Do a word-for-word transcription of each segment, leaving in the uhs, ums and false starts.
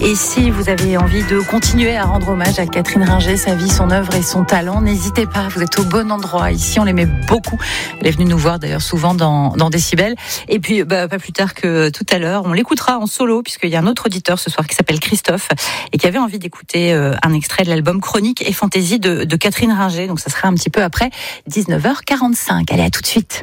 Et si vous avez envie de continuer à rendre hommage à Catherine Ringer, sa vie, son œuvre et son talent, n'hésitez pas, vous êtes au bon endroit. Ici, on l'aimait beaucoup. Elle est venue nous voir d'ailleurs souvent dans, dans Décibel. Et puis, bah, pas plus tard que tout à l'heure, on l'écoutera en solo, puisqu'il y a un autre auditeur ce soir qui s'appelle Christophe et qui avait envie d'écouter euh, un extrait de l'album Chronique et Fantaisie de, de Catherine Ringer. Donc ça sera un petit peu après dix-neuf heures quarante-cinq. Allez, à tout de suite.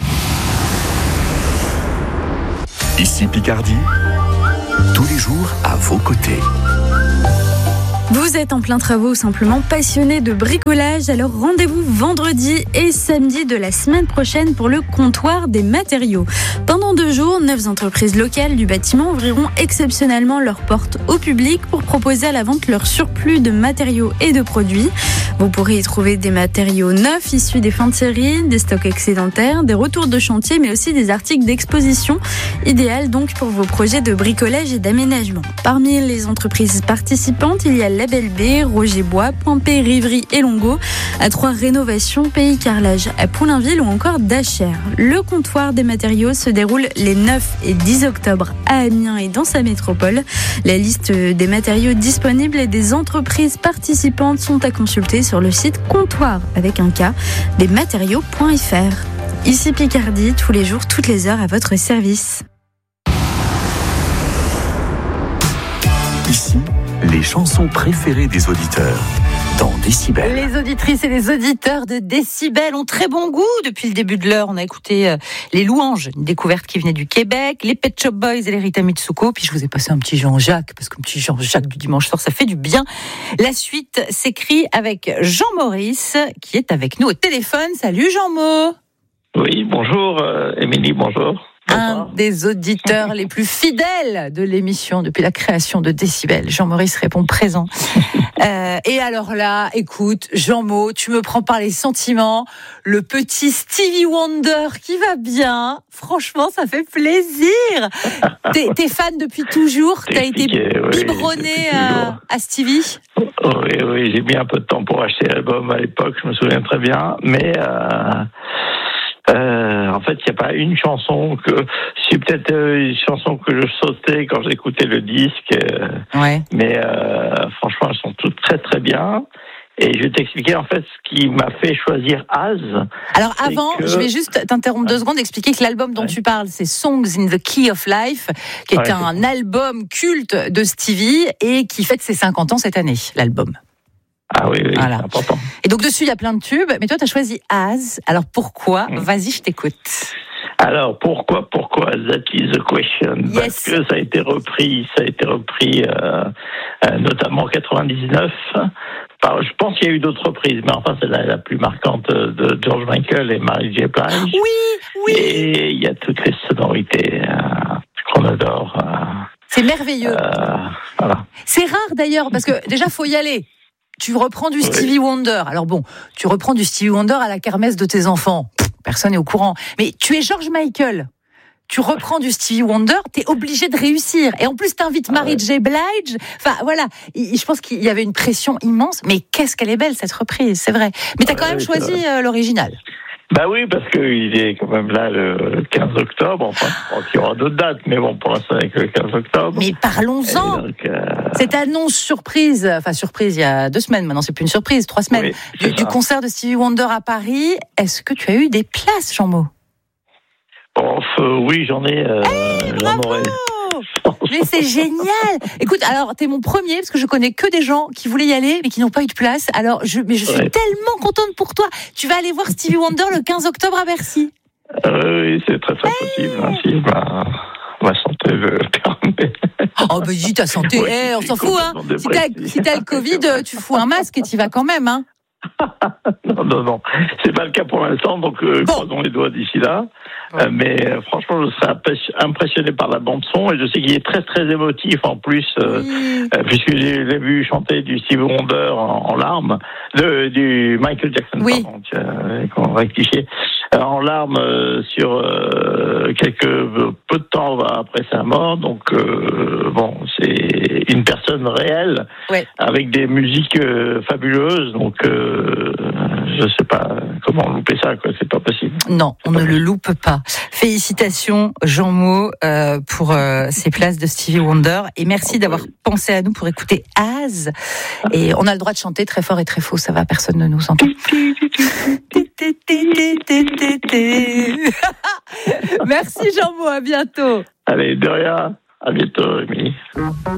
Ici Picardie, tous les jours à vos côtés. Vous êtes en plein travaux ou simplement passionné de bricolage, alors rendez-vous vendredi et samedi de la semaine prochaine pour le comptoir des matériaux. Pendant deux jours, neuf entreprises locales du bâtiment ouvriront exceptionnellement leurs portes au public pour proposer à la vente leur surplus de matériaux et de produits. Vous pourrez y trouver des matériaux neufs issus des fins de série, des stocks excédentaires, des retours de chantier, mais aussi des articles d'exposition, idéal donc pour vos projets de bricolage et d'aménagement. Parmi les entreprises participantes, il y a Label B, Roger Bois, Point P, Rivry et Longo, à Troyes Rénovation, Pays Carrelage à Poulainville ou encore Dacher. Le comptoir des matériaux se déroule les neuf et dix octobre à Amiens et dans sa métropole. La liste des matériaux disponibles et des entreprises participantes sont à consulter sur le site comptoir avec un K des matériaux point f r. Ici Picardie, tous les jours, toutes les heures à votre service. Ici, les chansons préférées des auditeurs dans Décibel. Les auditrices et les auditeurs de Décibel ont très bon goût. Depuis le début de l'heure, on a écouté euh, Les Louanges, une découverte qui venait du Québec, les Pet Shop Boys et les Rita Mitsuko. Puis je vous ai passé un petit Jean-Jacques, parce qu'un petit Jean-Jacques du dimanche soir, ça fait du bien. La suite s'écrit avec Jean-Maurice, qui est avec nous au téléphone. Salut Jean-Mo. Oui, bonjour euh, Émilie, bonjour. Un des auditeurs les plus fidèles de l'émission depuis la création de Décibel. Jean-Maurice répond présent. Euh, et alors là, écoute, Jean-Mo, tu me prends par les sentiments. Le petit Stevie Wonder qui va bien. Franchement, ça fait plaisir. T'es, t'es fan depuis toujours. T'as été biberonné oui, à, à Stevie. Oui, oui, j'ai mis un peu de temps pour acheter l'album à l'époque, je me souviens très bien. Mais... Euh... Euh, en fait, il n'y a pas une chanson que... C'est peut-être une chanson que je sautais quand j'écoutais le disque. Euh, ouais. Mais euh, franchement, elles sont toutes très très bien. Et je vais t'expliquer en fait ce qui m'a fait choisir Az. Alors avant, que... je vais juste t'interrompre deux secondes, expliquer que l'album dont ouais. tu parles, c'est Songs in the Key of Life, qui est ouais, un c'est... album culte de Stevie et qui fête ses cinquante ans cette année, l'album. Ah oui, oui, voilà. C'est important. Et donc dessus, il y a plein de tubes, mais toi, tu as choisi Az. Alors pourquoi ? mmh. Vas-y, je t'écoute. Alors pourquoi, pourquoi That is the question. Yes. Parce que ça a été repris, ça a été repris euh, euh, notamment en quatre-vingt-dix-neuf. Enfin, je pense qu'il y a eu d'autres reprises, mais enfin c'est la, la plus marquante de George Michael et Mary J. Blige. Oui, oui. Et il y a toutes les sonorités euh, qu'on adore. Euh, c'est merveilleux. Euh, voilà. C'est rare d'ailleurs, parce que déjà, faut y aller. Tu reprends du Stevie oui. Wonder. Alors bon, tu reprends du Stevie Wonder à la kermesse de tes enfants. Pff, personne n'est au courant. Mais tu es George Michael. Tu reprends du Stevie Wonder, t'es obligé de réussir. Et en plus, t'invites Mary J. Blige. Enfin, voilà. Je pense qu'il y avait une pression immense. Mais qu'est-ce qu'elle est belle, cette reprise, c'est vrai. Mais t'as quand même choisi euh, l'original. Bah oui, parce qu'il est quand même là le quinze octobre. Enfin, je pense qu'il y aura d'autres dates, mais bon, pour l'instant, avec le quinze octobre. Mais parlons-en. Donc, euh... Cette annonce surprise, enfin surprise il y a deux semaines, maintenant c'est plus une surprise, trois semaines, oui, du, du concert de Stevie Wonder à Paris. Est-ce que tu as eu des places, Jean-Mo ? Oh, euh, oui, j'en ai. Euh, hey, j'en bravo aurais. Mais c'est génial. Écoute, alors t'es mon premier parce que je connais que des gens qui voulaient y aller mais qui n'ont pas eu de place. Alors, je, mais je suis ouais. tellement contente pour toi. Tu vas aller voir Stevie Wonder le quinze octobre à Bercy. Euh, oui, c'est très très hey. possible. Hein, si ma, ma santé le permet. Oh bah dis ta santé, ouais, hey, on s'en fout hein. Si t'as, si t'as le Covid, tu fous un masque et t'y vas quand même hein. non, non, non, c'est pas le cas pour l'instant, donc euh, bon. croisons les doigts d'ici là. Ouais. Euh, mais euh, franchement, je serais impressionné par la bande son et je sais qu'il est très très émotif en plus, euh, oui. euh, puisque je l'ai vu chanter du Stevie Wonder en, en larmes, de, du Michael Jackson, oui. pardon, euh, qu'on va rectifier, euh, en larmes euh, sur euh, quelques peu de temps après sa mort. Donc euh, bon, c'est une personne réelle ouais. avec des musiques euh, fabuleuses. Donc euh, je sais pas comment louper ça, quoi. C'est pas possible. Non, on ne le loupe pas. ça. Félicitations Jean-Mo euh, pour euh, ces places de Stevie Wonder et merci d'avoir pensé à nous pour écouter Az. Et on a le droit de chanter très fort et très faux, ça va, personne ne nous entend. Merci Jean-Mo, à bientôt. Allez, de rien, à bientôt Émilie.